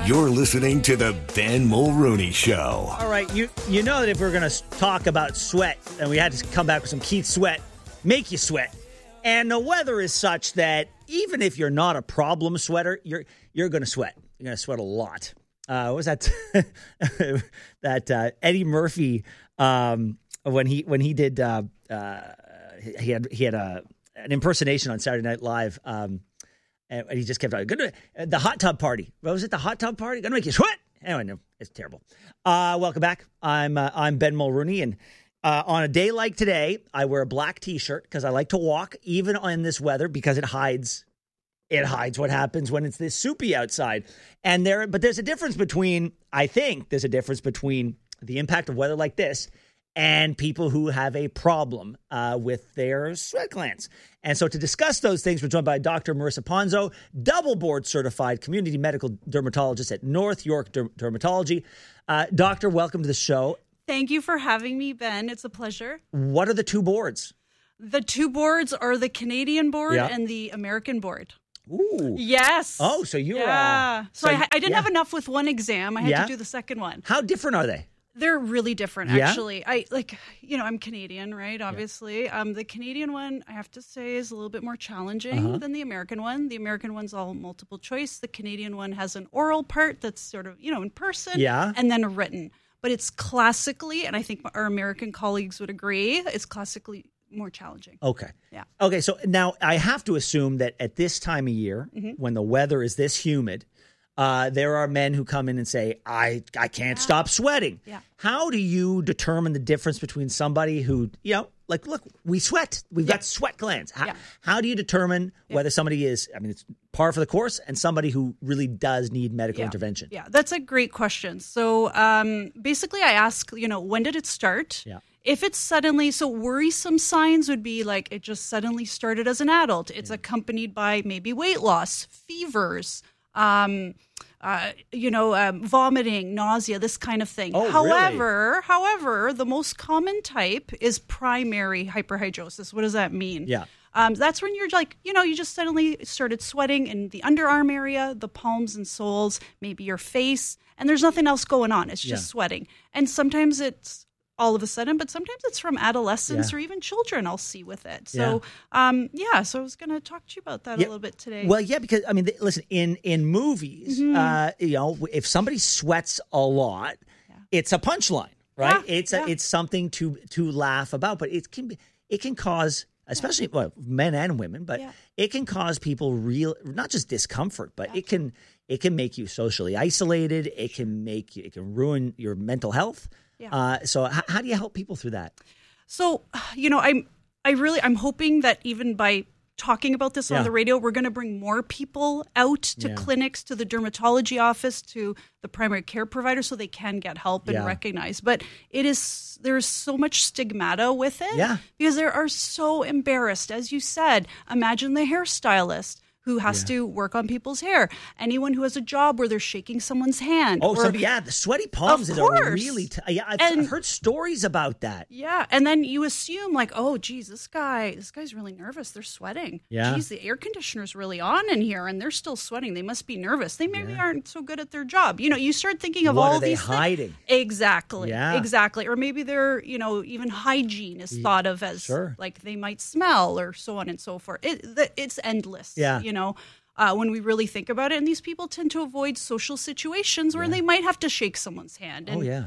You're listening to the Ben Mulrooney Show. All right, you know that if we're going to talk about sweat, and we had to come back with some Keith Sweat, make you sweat. And the weather is such that even if you're not a problem sweater, you're going to sweat. You're going to sweat a lot. What was that? that Eddie Murphy when he did he had an impersonation on Saturday Night Live. And he just kept on. The hot tub party. What was it? The hot tub party? Gonna make you sweat. Anyway, no, it's terrible. Welcome back. I'm Ben Mulrooney, and on a day like today, I wear a black T-shirt because I like to walk even in this weather because it hides what happens when it's this soupy outside. But there's a difference between. I think there's a difference between the impact of weather like this and people who have a problem with their sweat glands. And so to discuss those things, we're joined by Dr. Marissa Ponzo, double board certified community medical dermatologist at North York Dermatology. Doctor, welcome to the show. Thank you for having me, Ben. It's a pleasure. What are the two boards? The two boards are the Canadian board and the American board. Ooh. Yes. Oh, so you're... Yeah. So I didn't have enough with one exam. I had to do the second one. How different are they? They're really different, actually. I'm Canadian, right? Obviously. The Canadian one, I have to say, is a little bit more challenging than the American one. The American one's all multiple choice. The Canadian one has an oral part that's sort of, in person, and then a written. But it's classically, and I think our American colleagues would agree, it's classically more challenging. Okay. Yeah. Okay, so now I have to assume that at this time of year, when the weather is this humid, there are men who come in and say, I can't stop sweating. Yeah. How do you determine the difference between somebody who, look, we sweat. We've got sweat glands. How do you determine whether somebody is, it's par for the course, and somebody who really does need medical intervention? Yeah, that's a great question. So basically I ask, when did it start? Yeah. If it's suddenly, so worrisome signs would be like it just suddenly started as an adult. It's accompanied by maybe weight loss, fevers, vomiting, nausea, this kind of thing. Oh, However, the most common type is primary hyperhidrosis. What does that mean? Yeah. That's when you're like, you just suddenly started sweating in the underarm area, the palms and soles, maybe your face, and there's nothing else going on. It's just sweating. And sometimes it's all of a sudden, but sometimes it's from adolescents or even children I'll see with it. So, so I was going to talk to you about that a little bit today. Well, because, listen, in movies, if somebody sweats a lot, it's a punchline, right? It's something to laugh about, but it can cause, especially men and women, but it can cause people not just discomfort, but it can make you socially isolated. It can ruin your mental health. Yeah. So how do you help people through that? So, I'm hoping that even by talking about this on the radio, we're going to bring more people out to clinics, to the dermatology office, to the primary care provider, so they can get help and recognize. But there's so much stigmata with it because they are so embarrassed. As you said, imagine the hairstylist who has to work on people's hair. Anyone who has a job where they're shaking someone's hand. The sweaty palms is a really... I've heard stories about that. Yeah, and then you assume like, oh, geez, this guy's really nervous. They're sweating. Yeah. Geez, the air conditioner's really on in here, and they're still sweating. They must be nervous. They maybe aren't so good at their job. You start thinking of all these things. What are they hiding? Exactly. Yeah. Exactly. Or maybe their, even hygiene is thought of as like they might smell or so on and so forth. It's endless. Yeah. When we really think about it. And these people tend to avoid social situations where they might have to shake someone's hand. And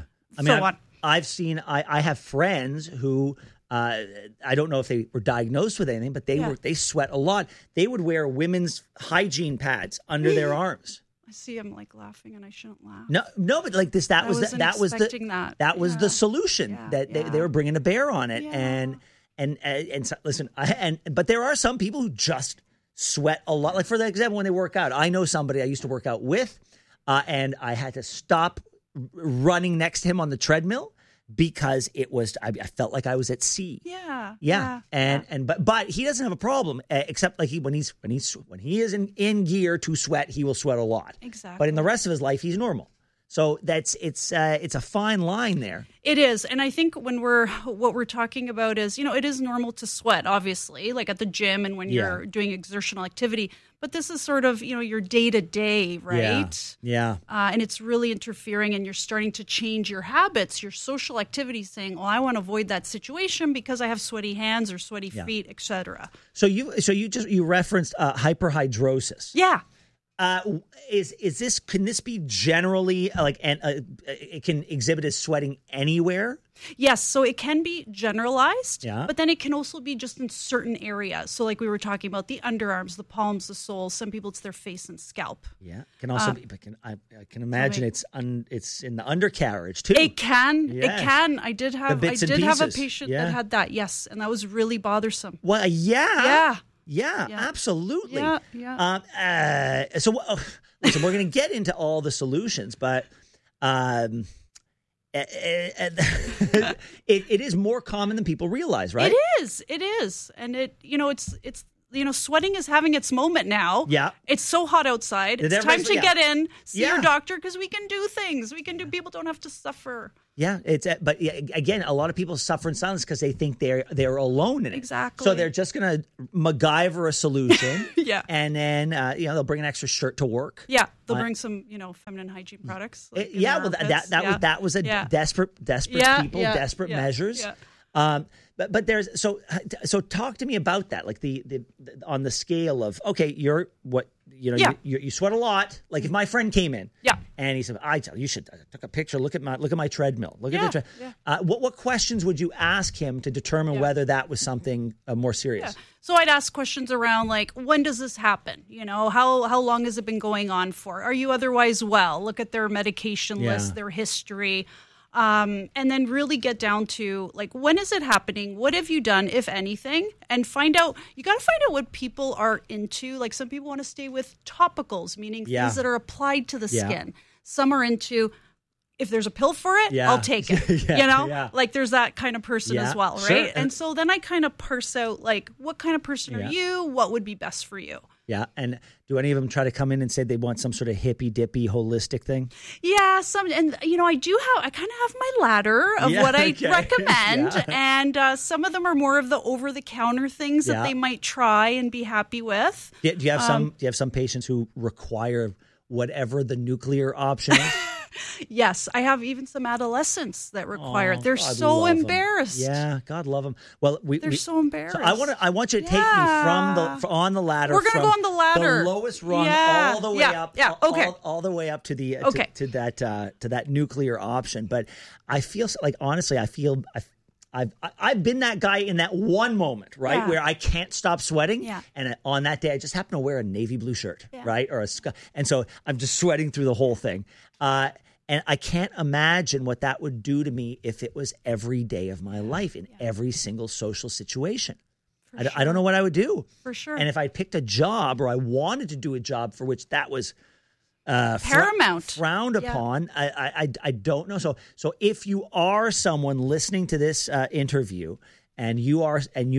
I have friends who, I don't know if they were diagnosed with anything, but they sweat a lot. They would wear women's hygiene pads under their arms. I see I'm like laughing and I shouldn't laugh. No, but like this, that was the solution that they were bringing to bear on it. Yeah. And so, listen, but there are some people who just sweat a lot. Like for example, when they work out, I know somebody I used to work out with, and I had to stop running next to him on the treadmill because I felt like I was at sea. Yeah. But he doesn't have a problem except like when he is in gear to sweat, he will sweat a lot. Exactly. But in the rest of his life, he's normal. So it's a fine line there. It is. And I think what we're talking about is, it is normal to sweat, obviously, like at the gym and when you're doing exertional activity. But this is sort of, your day-to-day, right? Yeah. And it's really interfering, and you're starting to change your habits, your social activities, saying, I want to avoid that situation because I have sweaty hands or sweaty feet, etc. So you referenced hyperhidrosis. Yeah. Can this be generally it can exhibit as sweating anywhere? Yes, so it can be generalized, Yeah. but then it can also be just in certain areas. So like we were talking about the underarms, the palms, the soles. Some people it's their face and scalp. Yeah, it can also be. But I can imagine it's in the undercarriage too. It can. Yes. It can. I did have a pieces. patient Yeah. that had that. Yes, and that was really bothersome. Well, yeah. Yeah. Yeah, absolutely. Yeah. So we're going to get into all the solutions, but it is more common than people realize, right? It is, and it's sweating is having its moment now. Yeah. It's so hot outside. It's time to get in, see Yeah. your doctor, because we can do things. People don't have to suffer. Yeah, but again, a lot of people suffer in silence because they think they're alone in it. Exactly. So they're just going to MacGyver a solution. Yeah. And then they'll bring an extra shirt to work. Yeah, they'll bring some feminine hygiene products. Like that was a desperate people, desperate measures. Yeah. But there's so talk to me about that, like the on the scale of you sweat a lot. Like if my friend came in, and he said, I took a picture. Look at my treadmill. Look at the what questions would you ask him to determine whether that was something more serious? Yeah. So I'd ask questions around like, when does this happen? How long has it been going on for? Are you otherwise well? Look at their medication list, their history. And then really get down to like, when is it happening? What have you done, if anything? And you got to find out what people are into. Like some people want to stay with topicals, meaning things that are applied to the skin. Some are into, if there's a pill for it, I'll take it. Like there's that kind of person as well, right? Sure. And so then I kind of parse out like, what kind of person are you? What would be best for you? Yeah, and do any of them try to come in and say they want some sort of hippy-dippy holistic thing? Yeah, and I kind of have my ladder of what I recommend, and some of them are more of the over-the-counter things that they might try and be happy with. Do you have some patients who require whatever the nuclear option is? Yes, I have even some adolescents that require it. They're so embarrassed. Yeah, God love them. Well, they're so embarrassed. So I want you to take me on the ladder. We're going to go on the ladder, the lowest rung, all the way up. Yeah, okay. All the way up to the to that nuclear option. But I feel like honestly, I've been that guy in that one moment, right, where I can't stop sweating, and on that day I just happen to wear a navy blue shirt, right, and so I'm just sweating through the whole thing. And I can't imagine what that would do to me if it was every day of my life in every single social situation. I don't know what I would do. For sure. And if I picked a job or I wanted to do a job for which that was paramount, frowned upon, I don't know. So if you are someone listening to this interview and you are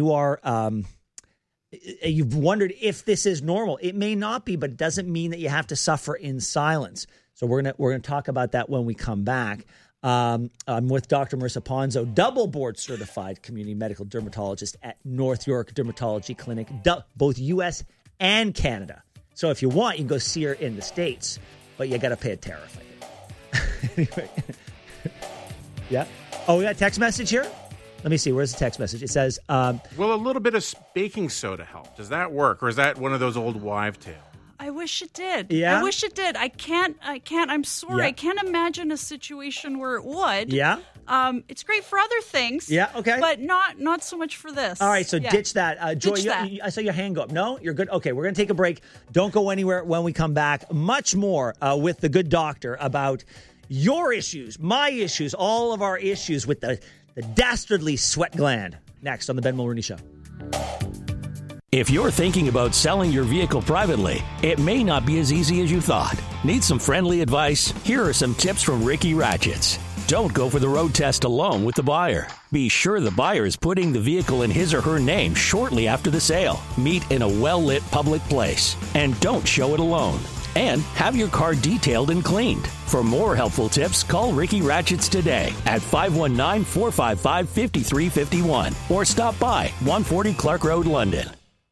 you've wondered if this is normal, it may not be, but it doesn't mean that you have to suffer in silence. So we're gonna talk about that when we come back. I'm with Dr. Marissa Ponzo, double board certified community medical dermatologist at North York Dermatology Clinic, both U.S. and Canada. So if you want, you can go see her in the States, but you got to pay a tariff. Anyway, yeah. Oh, we got a text message here. Let me see. Where's the text message? It says, "Will a little bit of baking soda help? Does that work, or is that one of those old wives' tales?" I wish it did. Yeah? I wish it did. I can't. I'm sorry. Yeah. I can't imagine a situation where it would. Yeah. It's great for other things. Yeah, okay. But not so much for this. All right, so ditch that. Joy, I saw your hand go up. No? You're good? Okay, we're going to take a break. Don't go anywhere when we come back. Much more with the good doctor about your issues, my issues, all of our issues with the dastardly sweat gland. Next on the Ben Mulrooney Show. If you're thinking about selling your vehicle privately, it may not be as easy as you thought. Need some friendly advice? Here are some tips from Ricky Ratchets. Don't go for the road test alone with the buyer. Be sure the buyer is putting the vehicle in his or her name shortly after the sale. Meet in a well-lit public place. And don't show it alone. And have your car detailed and cleaned. For more helpful tips, call Ricky Ratchets today at 519-455-5351 or stop by 140 Clark Road, London.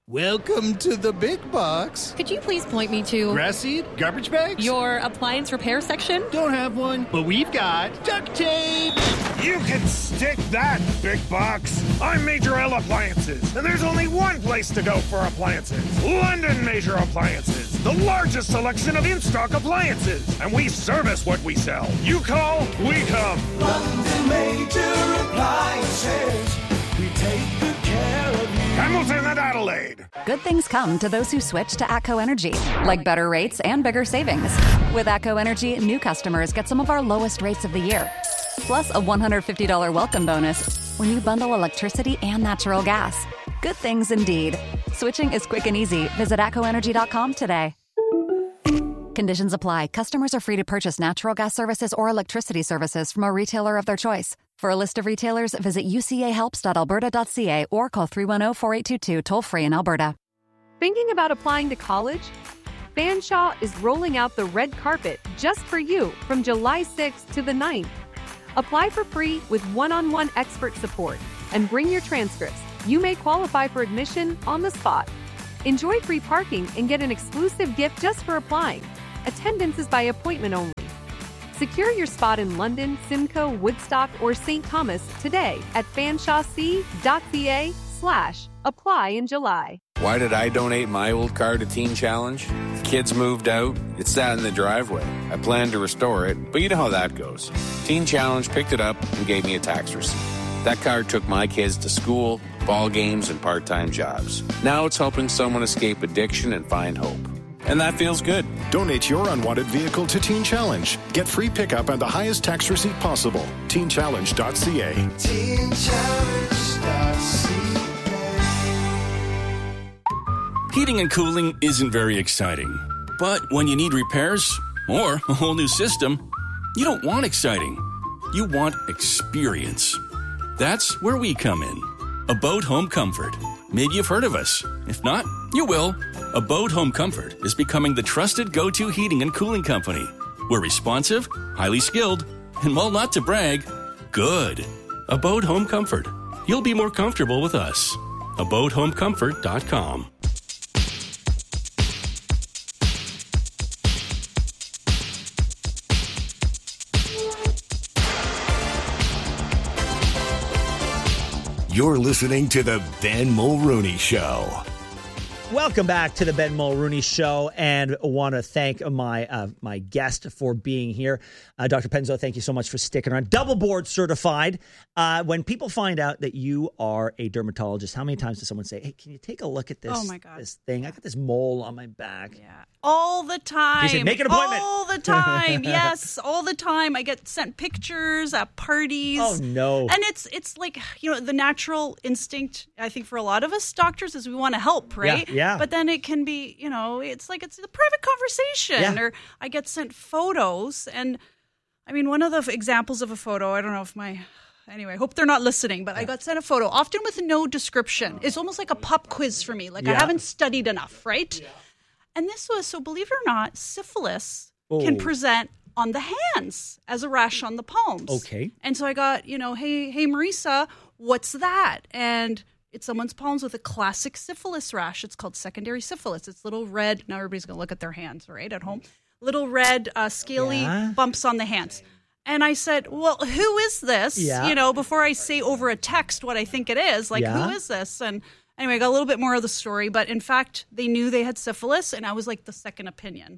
Welcome to the big box. Could you please point me to Grass seed? Garbage bags? your appliance repair section? Don't have one, but we've got duct tape. You can stick that, big box. I'm Major L Appliances, and there's only one place to go for appliances. London Major Appliances, the largest selection of in-stock appliances. And we service what we sell. You call, we come. London Major Appliances. We take good care of you. Hamilton and Adelaide. Good things come to those who switch to ATCO Energy, like better rates and bigger savings. With ATCO Energy, new customers get some of our lowest rates of the year, plus a $150 welcome bonus when you bundle electricity and natural gas. Good things indeed. Switching is quick and easy. Visit ATCOenergy.com today. Conditions apply. Customers are free to purchase natural gas services or electricity services from a retailer of their choice. For a list of retailers, visit ucahelps.alberta.ca or call 310-4822 toll-free in Alberta. Thinking about applying to college? Fanshawe is rolling out the red carpet just for you from July 6th to the 9th. Apply for free with one-on-one expert support and bring your transcripts. You may qualify for admission on the spot. Enjoy free parking and get an exclusive gift just for applying. Attendance is by appointment only. Secure your spot in London, Simcoe, Woodstock, or St. Thomas today at fanshawec.ca/apply in July. Why did I donate my old car to Teen Challenge? The kids moved out. It sat in the driveway. I planned to restore it, but you know how that goes. Teen Challenge picked it up and gave me a tax receipt. That car took my kids to school, ball games, and part-time jobs. Now it's helping someone escape addiction and find hope. And that feels good. Donate your unwanted vehicle to Teen Challenge. Get free pickup and the highest tax receipt possible. TeenChallenge.ca. TeenChallenge.ca. Heating and cooling isn't very exciting. But when you need repairs or a whole new system, you don't want exciting. You want experience. That's where we come in. Abode Home Comfort. Maybe you've heard of us. If not, you will. Abode Home Comfort is becoming the trusted go-to heating and cooling company. We're responsive, highly skilled, and while not to brag, good. Abode Home Comfort. You'll be more comfortable with us. AbodeHomeComfort.com. You're listening to the Ben Mulrooney Show. Welcome back to the Ben Mulrooney Show, and I want to thank my guest for being here. Dr. Penzo, thank you so much for sticking around. Double board certified. When people find out that you are a dermatologist, how many times does someone say, hey, can you take a look at this, this thing? I got this mole on my back. Yeah. All the time. You say, make an appointment. All the time. Yes, all the time. I get sent pictures at parties. Oh, no. And it's like, the natural instinct, I think, for a lot of us doctors is we want to help, right? Yeah. But then it can be, it's like it's a private conversation. Or I get sent photos. And, I mean, one of the examples of a photo, I don't know if anyway, I hope they're not listening, but I got sent a photo, often with no description. It's almost like a pop quiz for me. Like I haven't studied enough, right? Yeah. And this was, so believe it or not, syphilis can present on the hands as a rash on the palms. Okay. And so I got, hey, Marisa, what's that? And it's someone's palms with a classic syphilis rash. It's called secondary syphilis. It's little red. Now everybody's going to look at their hands, right, at home. Little red, scaly bumps on the hands. And I said, well, who is this? Yeah. Before I say over a text what I think it is, who is this? And anyway, I got a little bit more of the story. But in fact, they knew they had syphilis, and I was like the second opinion.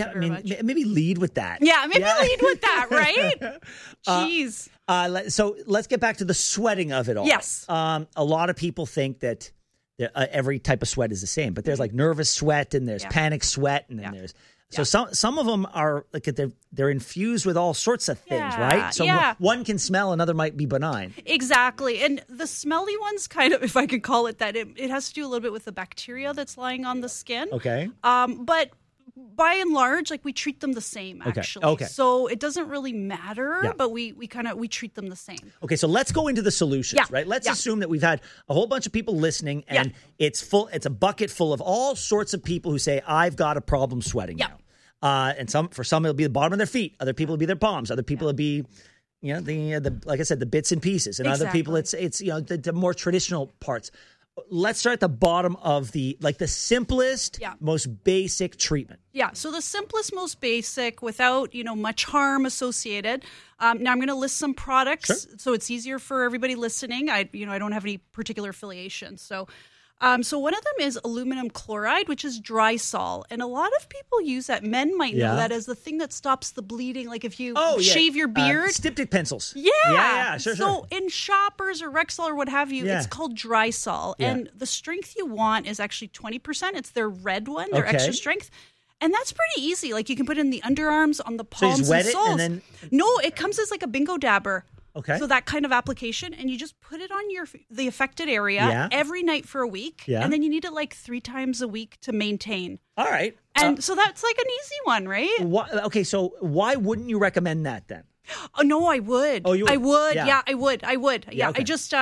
Maybe lead with that. Yeah, lead with that, right? Jeez. So let's get back to the sweating of it all. Yes. A lot of people think that every type of sweat is the same, but there's like nervous sweat and there's panic sweat, and then there's some of them are like they're infused with all sorts of things, right? So one can smell, another might be benign. Exactly. And the smelly ones kind of, if I could call it that, it has to do a little bit with the bacteria that's lying on the skin. Okay. But by and large, like we treat them the same, actually. Okay. So it doesn't really matter, but we treat them the same. Okay, so let's go into the solutions, right? Let's assume that we've had a whole bunch of people listening, and it's a bucket full of all sorts of people who say, I've got a problem sweating now. And for some it'll be the bottom of their feet, other people it'll be their palms, other people it'll be the like I said, the bits and pieces, and other people it's the more traditional parts. let's start at the bottom of the simplest, most basic treatment. Yeah. So the simplest, most basic, without much harm associated. Now I'm going to list some products, so it's easier for everybody listening. I don't have any particular affiliation, so. So one of them is aluminum chloride, which is Drysol. And a lot of people use that. Men might know that as the thing that stops the bleeding. Like if you shave your beard. Styptic pencils. Yeah. Sure. So in Shoppers or Rexall or what have you, it's called Drysol. Yeah. And the strength you want is actually 20%. It's their red one, their extra strength. And that's pretty easy. Like you can put it in the underarms, on the palms, so you just wet and soles. And then... No, it comes as like a bingo dabber. Okay. So that kind of application, and you just put it on the affected area every night for a week, and then you need it like 3 times a week to maintain. All right. And so that's like an easy one, right? Okay, so why wouldn't you recommend that then? Oh, no, I would. Oh, you would? I would. Yeah, I would. Yeah, okay. I just,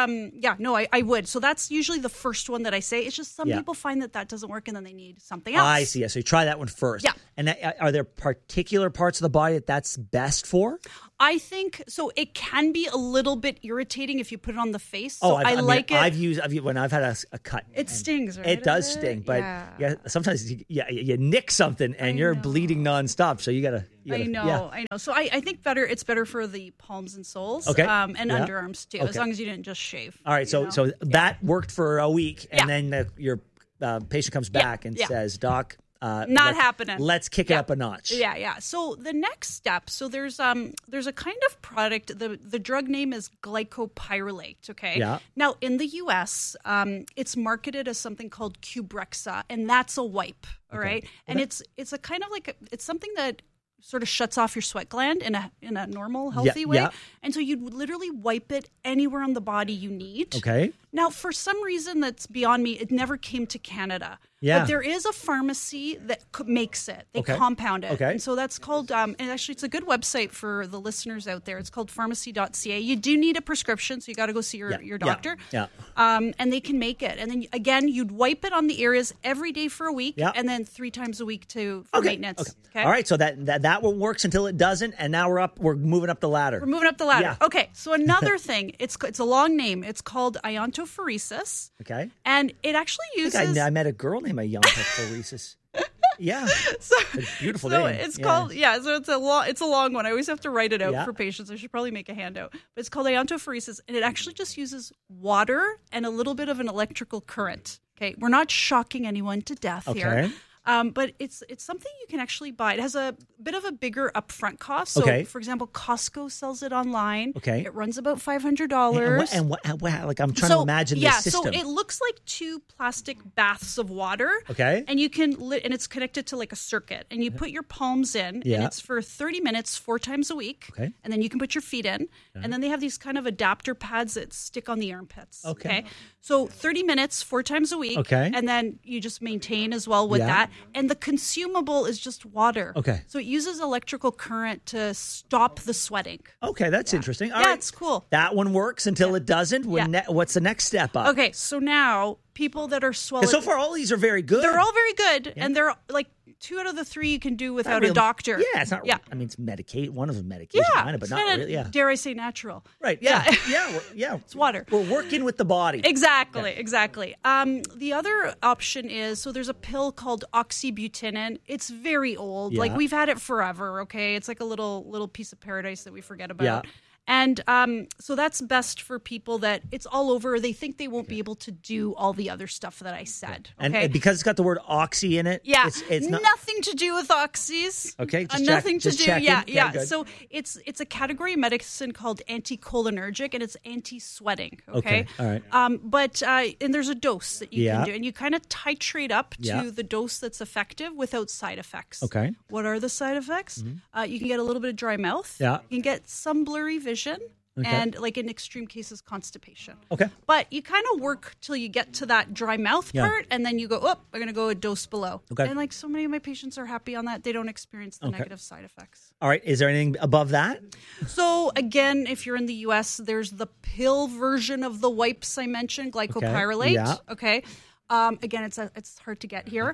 I would. So that's usually the first one that I say. It's just some people find that doesn't work and then they need something else. I see. So you try that one first. Yeah. And are there particular parts of the body that's best for? I think so. It can be a little bit irritating if you put it on the face. Oh, So I like it. I've used when I've had a cut. It stings, right? It does sting, but sometimes you nick something and you're bleeding nonstop. So you gotta. I know. So I think it's better for the palms and soles, and underarms too, as long as you didn't just shave. All right, so that worked for a week, and then your patient comes back and says, "Doc, not happening. Let's kick it up a notch." Yeah. So the next step, so there's a kind of product. The drug name is glycopyrrolate. Okay. Yeah. Now in the U.S., it's marketed as something called Qbrexza, and that's a wipe. All right, and it's a kind of like it's something that sort of shuts off your sweat gland in a normal, healthy way. Yeah. And so you'd literally wipe it anywhere on the body you need. Okay. Now, for some reason that's beyond me, it never came to Canada. Yeah. But there is a pharmacy that makes it. They compound it. Okay. And so that's called, and actually it's a good website for the listeners out there. It's called pharmacy.ca. You do need a prescription, so you got to go see your doctor. Yeah. And they can make it. And then again, you'd wipe it on the areas every day for a week, and then 3 times a week for maintenance. Okay. All right. So that one works until it doesn't, and now we're moving up the ladder. We're moving up the ladder. Yeah. Okay. So another thing, it's a long name. It's called iontophoresis. Okay. And it actually uses. I met a girl named iontophoresis. Yeah. It's a beautiful name. It's called, so it's a long one. I always have to write it out for patients. I should probably make a handout. But it's called iontophoresis, and it actually just uses water and a little bit of an electrical current. Okay. We're not shocking anyone to death here. But it's something you can actually buy. It has a bit of a bigger upfront cost. So, for example, Costco sells it online. Okay. It runs about $500. And what like I'm trying to imagine this system. So it looks like 2 plastic baths of water. Okay. And you can and it's connected to like a circuit. And you put your palms in, and it's for 30 minutes 4 times a week. Okay. And then you can put your feet in. And then they have these kind of adapter pads that stick on the armpits. Okay. So 30 minutes 4 times a week. Okay. And then you just maintain as well with that. And the consumable is just water. Okay. So it uses electrical current to stop the sweating. Okay, that's interesting. All right. It's cool. That one works until it doesn't. What's the next step up? Okay, so now people that are swelling. So far, all these are very good. They're all very good, and they're like 2 out of the 3 you can do without a doctor. Yeah, it's not. Yeah. I mean, it's medication. One of them medication, kind of, but not really. Yeah. Dare I say natural? Right. Yeah. Yeah. It's water. We're working with the body. Exactly. The other option is, so there's a pill called oxybutynin. It's very old. Like we've had it forever. Okay, it's like a little piece of paradise that we forget about. Yeah. And so that's best for people that it's all over. They think they won't be able to do all the other stuff that I said. Okay? And because it's got the word oxy in it, it's not, nothing to do with oxys. Okay, nothing to do. Yeah. Good. So it's a category of medicine called anticholinergic, and it's anti-sweating. Okay. All right. But and there's a dose that you can do, and you kind of titrate up to the dose that's effective without side effects. Okay. What are the side effects? Mm-hmm. You can get a little bit of dry mouth. Yeah. You can get some blurry vision. And like in extreme cases, constipation. Okay. But you kind of work till you get to that dry mouth part, and then you go, I'm going to go a dose below. Okay. And like so many of my patients are happy on that. They don't experience the negative side effects. All right. Is there anything above that? So again, if you're in the U.S., there's the pill version of the wipes I mentioned, glycopyrrolate. Okay. Okay. Again, it's hard to get here.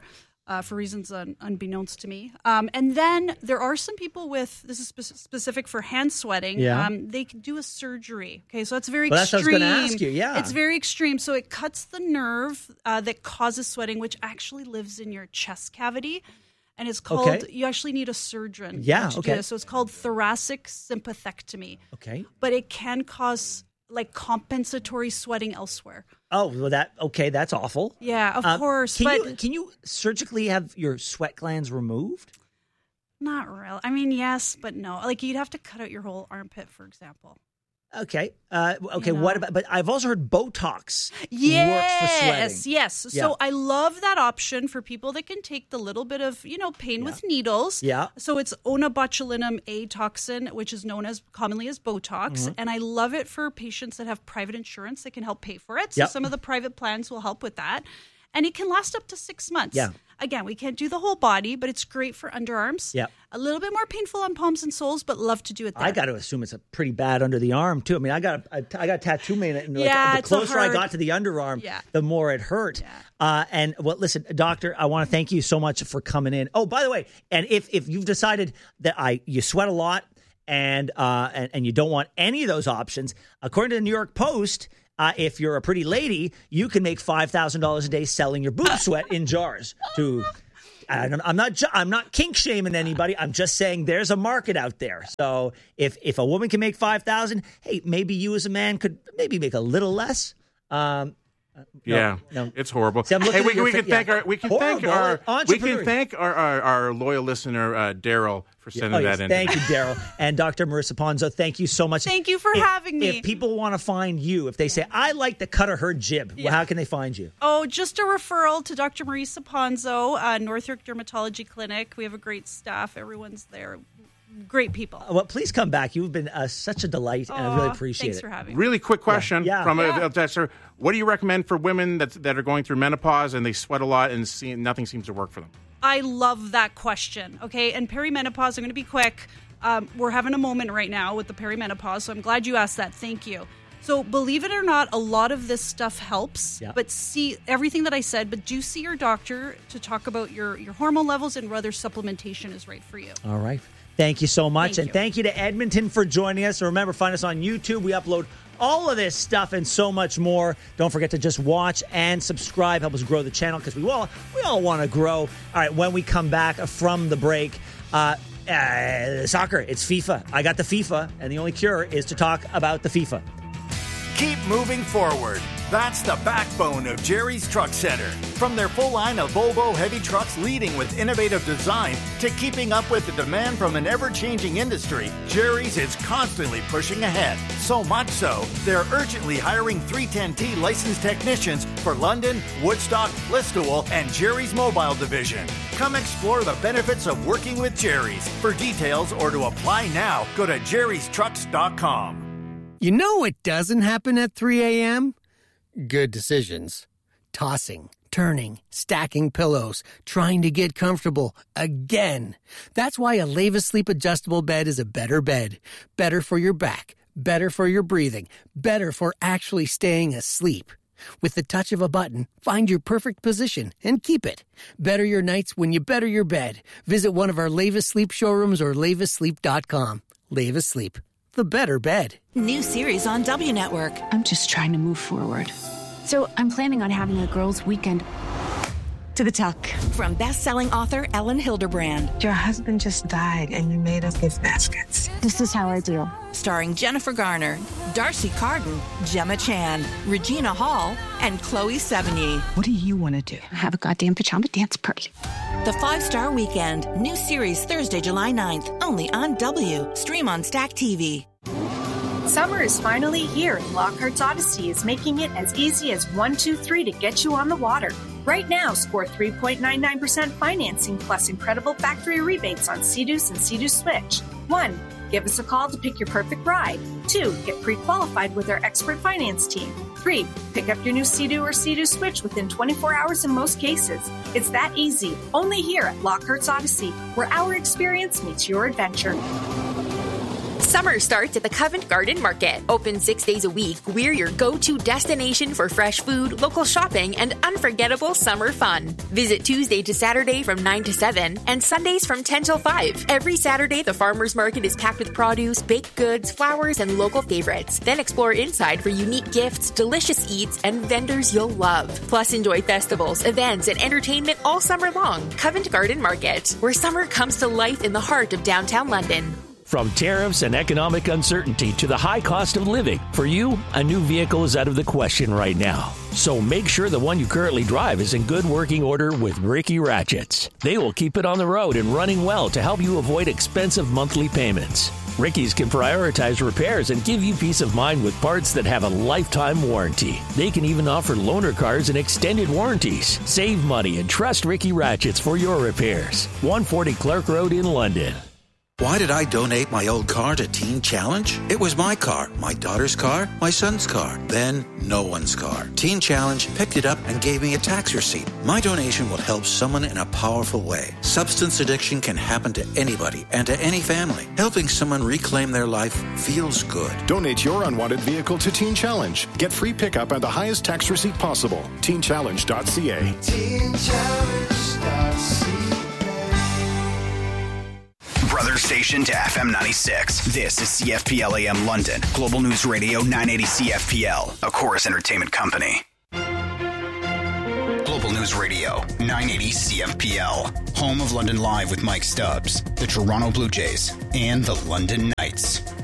for reasons unbeknownst to me. And then there are some people with, this is specific for hand sweating, they can do a surgery. Okay, so it's very That's extreme. what I was going to ask you, yeah. It's very extreme. So it cuts the nerve that causes sweating, which actually lives in your chest cavity. And it's called, you actually need a surgeon to do this. So it's called thoracic sympathectomy. Okay. But it can cause like compensatory sweating elsewhere. Oh, well, that's awful. Yeah, of course. Can you surgically have your sweat glands removed? Not really. I mean, yes, but no. Like you'd have to cut out your whole armpit, for example. Okay. What about? But I've also heard Botox works for sweating. Yes. Yeah. So I love that option for people that can take the little bit of pain with needles. Yeah. So it's onabotulinum A toxin, which is known as commonly as Botox, and I love it for patients that have private insurance that can help pay for it. So some of the private plans will help with that, and it can last up to 6 months. Yeah. Again, we can't do the whole body, but it's great for underarms. Yeah. A little bit more painful on palms and soles, but love to do it there. I got to assume it's a pretty bad under the arm too. I mean, I got a tattoo made it, and Yeah, the it's closer I hard. got to the underarm, Yeah. the more it hurt. Yeah. And well, listen, doctor, I want to thank you so much for coming in. Oh, by the way, and if you've decided that you sweat a lot and you don't want any of those options, according to the New York Post, if you're a pretty lady, you can make $5,000 a day selling your boob sweat in jars to. I'm not kink shaming anybody. I'm just saying there's a market out there. So if a woman can make $5,000, hey, maybe you as a man could maybe make a little less. No. It's horrible. See, hey, we can thank our loyal listener Daryl for sending that in. Thank you, Daryl. And Dr. Marissa Ponzo, thank you so much. Thank you for having me. If people want to find you, if they say, I like the cut of her jib, well, how can they find you? Oh, just a referral to Dr. Marissa Ponzo, North York Dermatology Clinic. We have a great staff. Everyone's there. Great people. Well, please come back. You've been such a delight, and I really appreciate thanks it. for having me. Really quick question from a tester. What do you recommend for women that are going through menopause and they sweat a lot and nothing seems to work for them? I love that question. Okay, and perimenopause, I'm going to be quick. We're having a moment right now with the perimenopause, so I'm glad you asked that. Thank you. So believe it or not, a lot of this stuff helps, but see everything that I said, but do see your doctor to talk about your hormone levels and whether supplementation is right for you. All right. Thank you so much. Thank you to Edmonton for joining us. And remember, find us on YouTube. We upload all of this stuff and so much more. Don't forget to just watch and subscribe. Help us grow the channel because we all want to grow. All right, when we come back from the break, soccer, it's FIFA. I got the FIFA, and the only cure is to talk about the FIFA. Keep moving forward. That's the backbone of Jerry's Truck Center. From their full line of Volvo heavy trucks leading with innovative design to keeping up with the demand from an ever-changing industry, Jerry's is constantly pushing ahead. So much so, they're urgently hiring 310T licensed technicians for London, Woodstock, Listowel, and Jerry's Mobile Division. Come explore the benefits of working with Jerry's. For details or to apply now, go to jerrystrucks.com. You know what doesn't happen at 3 a.m.? Good decisions. Tossing, turning, stacking pillows, trying to get comfortable again. That's why a Leva Sleep adjustable bed is a better bed. Better for your back, better for your breathing, better for actually staying asleep. With the touch of a button, find your perfect position and keep it. Better your nights when you better your bed. Visit one of our Leva Sleep showrooms or levasleep.com. Leva Sleep. The better bed. New series on W Network. I'm just trying to move forward. So I'm planning on having a girls' weekend to the tuck. From best-selling author Ellen Hilderbrand. Your husband just died and you made us gift baskets. This is how I do. Starring Jennifer Garner, Darcy Carden, Gemma Chan, Regina Hall, and Chloe Sevigny. What do you want to do? Have a goddamn pajama dance party. The 5-Star Weekend. New series Thursday, July 9th. Only on W. Stream on Stack TV. Summer is finally here, and Lockhart's Odyssey is making it as easy as 1, 2, 3 to get you on the water. Right now, score 3.99% financing plus incredible factory rebates on Sea-Doos and Sea-Doo Switch. 1. Give us a call to pick your perfect ride. 2. Get pre-qualified with our expert finance team. 3. Pick up your new Sea-Doo or Sea-Doo Switch within 24 hours in most cases. It's that easy. Only here at Lockhart's Odyssey, where our experience meets your adventure. Summer starts at the Covent Garden Market. Open 6 days a week, we're your go-to destination for fresh food, local shopping, and unforgettable summer fun. Visit Tuesday to Saturday from 9 to 7 and Sundays from 10 till 5. Every Saturday, the farmers market is packed with produce, baked goods, flowers, and local favorites. Then explore inside for unique gifts, delicious eats, and vendors you'll love. Plus, enjoy festivals, events, and entertainment all summer long. Covent Garden Market, where summer comes to life in the heart of downtown London. From tariffs and economic uncertainty to the high cost of living, for you, a new vehicle is out of the question right now. So make sure the one you currently drive is in good working order with Ricky Ratchets. They will keep it on the road and running well to help you avoid expensive monthly payments. Ricky's can prioritize repairs and give you peace of mind with parts that have a lifetime warranty. They can even offer loaner cars and extended warranties. Save money and trust Ricky Ratchets for your repairs. 140 Clark Road in London. Why did I donate my old car to Teen Challenge? It was my car, my daughter's car, my son's car, then no one's car. Teen Challenge picked it up and gave me a tax receipt. My donation will help someone in a powerful way. Substance addiction can happen to anybody and to any family. Helping someone reclaim their life feels good. Donate your unwanted vehicle to Teen Challenge. Get free pickup and the highest tax receipt possible. TeenChallenge.ca. TeenChallenge.ca. Brother station to FM 96. This is CFPL AM London. Global News Radio 980 CFPL. A Chorus Entertainment Company. Global News Radio 980 CFPL. Home of London Live with Mike Stubbs, the Toronto Blue Jays, and the London Knights.